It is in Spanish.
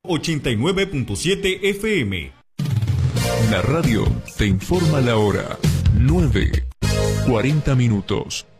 89.7 FM. La radio te informa la hora. 9:40 minutos.